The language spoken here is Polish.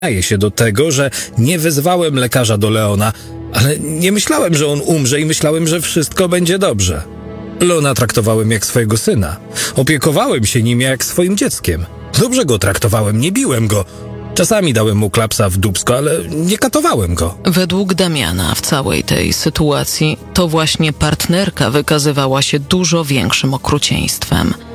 Przyznaję się do tego, że nie wezwałem lekarza do Leona, ale nie myślałem, że on umrze i myślałem, że wszystko będzie dobrze. Leona traktowałem jak swojego syna. Opiekowałem się nim jak swoim dzieckiem. Dobrze go traktowałem, nie biłem go. Czasami dałem mu klapsa w dupsko, ale nie katowałem go. Według Damiana w całej tej sytuacji to właśnie partnerka wykazywała się dużo większym okrucieństwem.